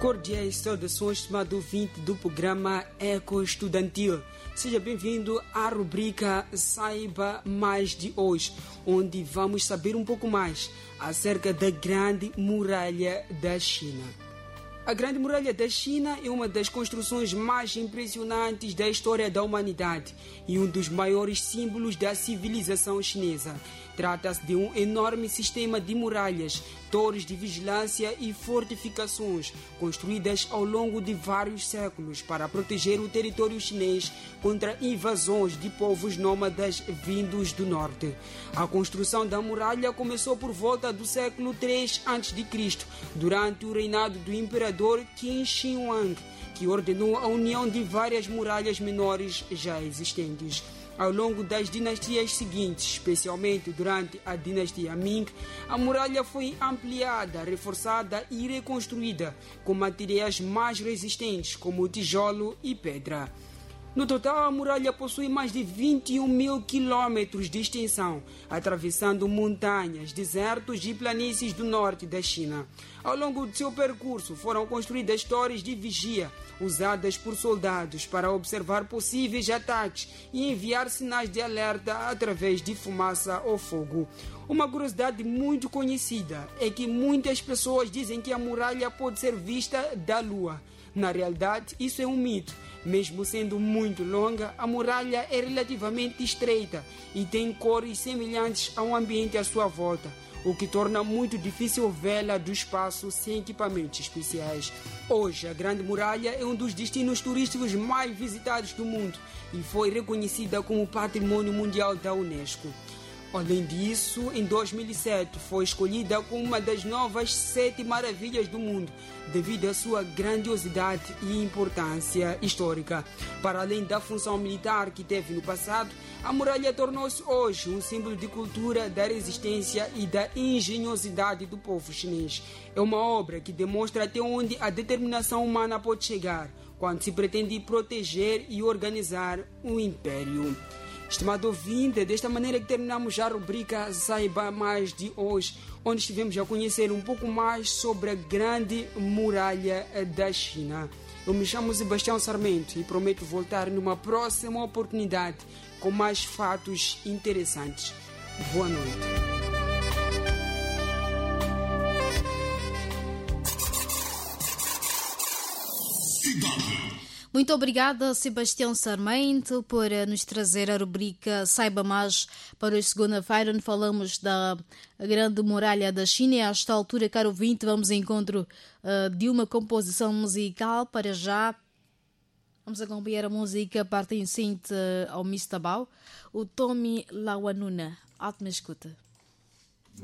Cordiais saudações, estimado ouvinte do programa Eco Estudantil. Seja bem-vindo à rubrica Saiba Mais de hoje, onde vamos saber um pouco mais acerca da Grande Muralha da China. A Grande Muralha da China é uma das construções mais impressionantes da história da humanidade e um dos maiores símbolos da civilização chinesa. Trata-se de um enorme sistema de muralhas, torres de vigilância e fortificações construídas ao longo de vários séculos para proteger o território chinês contra invasões de povos nômadas vindos do norte. A construção da muralha começou por volta do século III a.C., durante o reinado do imperador Qin Shi Huang, que ordenou a união de várias muralhas menores já existentes. Ao longo das dinastias seguintes, especialmente durante a dinastia Ming, a muralha foi ampliada, reforçada e reconstruída com materiais mais resistentes, como tijolo e pedra. No total, a muralha possui mais de 21 mil quilômetros de extensão, atravessando montanhas, desertos e planícies do norte da China. Ao longo de seu percurso, foram construídas torres de vigia, usadas por soldados para observar possíveis ataques e enviar sinais de alerta através de fumaça ou fogo. Uma curiosidade muito conhecida é que muitas pessoas dizem que a muralha pode ser vista da Lua. Na realidade, isso é um mito. Mesmo sendo muito longa, a muralha é relativamente estreita e tem cores semelhantes ao ambiente à sua volta, o que torna muito difícil vê-la do espaço sem equipamentos especiais. Hoje, a Grande Muralha é um dos destinos turísticos mais visitados do mundo e foi reconhecida como Patrimônio Mundial da Unesco. Além disso, em 2007 foi escolhida como uma das novas 7 maravilhas do mundo, devido à sua grandiosidade e importância histórica. Para além da função militar que teve no passado, a muralha tornou-se hoje um símbolo de cultura, da resistência e da engenhosidade do povo chinês. É uma obra que demonstra até onde a determinação humana pode chegar quando se pretende proteger e organizar um império. Estimado ouvinte, desta maneira que terminamos a rubrica Saiba Mais de hoje, onde estivemos a conhecer um pouco mais sobre a Grande Muralha da China. Eu me chamo Sebastião Sarmento e prometo voltar numa próxima oportunidade com mais fatos interessantes. Boa noite. Muito obrigada, Sebastião Sarmento, por nos trazer a rubrica Saiba Mais para hoje, segunda-feira, onde falamos da Grande Muralha da China. E a esta altura, caro ouvinte, vamos ao encontro de uma composição musical. Para já, vamos acompanhar a música pertencente ao Mr. Bao, o Tommy Lawanuna. Alto na escuta.